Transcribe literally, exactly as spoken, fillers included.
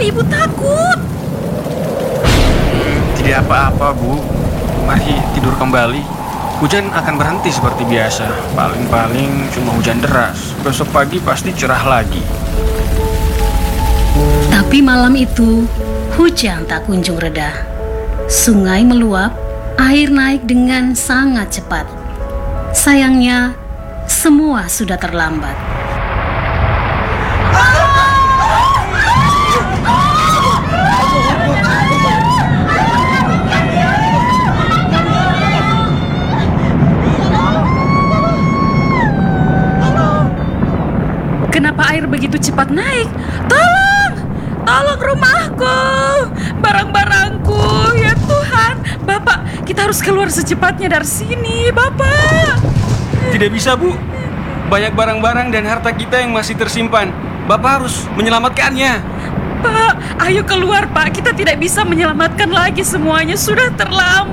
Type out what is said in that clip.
ibu takut. Hmm, tidak apa-apa, Bu. Mari tidur kembali. Hujan akan berhenti seperti biasa. Paling-paling cuma hujan deras. Besok pagi pasti cerah lagi. Tapi malam itu, hujan tak kunjung reda. Sungai meluap, air naik dengan sangat cepat. Sayangnya, semua sudah terlambat. Kenapa air begitu cepat naik? Tolong! Tolong rumahku! Barang-barangku! Ya Tuhan! Bapak, kita harus keluar secepatnya dari sini, Bapak! Tidak bisa, Bu. Banyak barang-barang dan harta kita yang masih tersimpan. Bapak harus menyelamatkannya. Pak, ayo keluar, Pak. Kita tidak bisa menyelamatkan lagi semuanya. Sudah terlambat.